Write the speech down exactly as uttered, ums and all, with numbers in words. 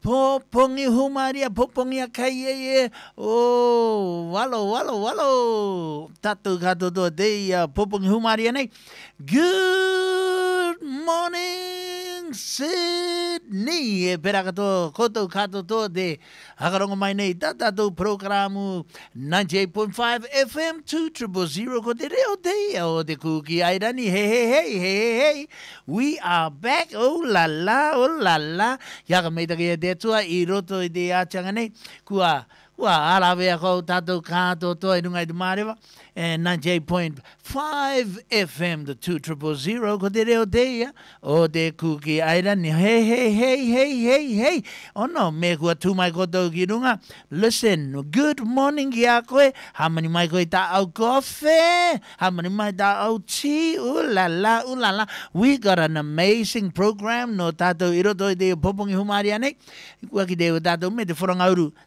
Popongi humaria, popongi akaye. Oh, walo, walo, walo. Tatu kato to deia, popongi humaria nei. Good morning, Sydney. E pera kato, koto kato to de. Hakarongo mai nei, tatato programu ninety-eight point five F M, two triple zero. Ko te reo deia o te kuki airani. Hey, hey, hey, hey, hey. We are back. Oh la la, oh la la. Yaka meita ke te tua i roto i te āchanga nei. Kua, kua arawea kou tātou kātou toa i runga i te mārewa. And ninety-eight point five F M, the two triple zero. Ko te reo teia o te kuki airani. Hey, hey, hey, hey, hey, hey. Ono, me kua tū mai kotou ki runga. Listen, good morning ki a koe. Hamani mai koe ta au kofe. Hamani mai ta au tea. Ooh la la, ooh la la. We got an amazing program. No tātou i roto i te popongi humaria nei. Kua ki te o tātou me te whorangauru.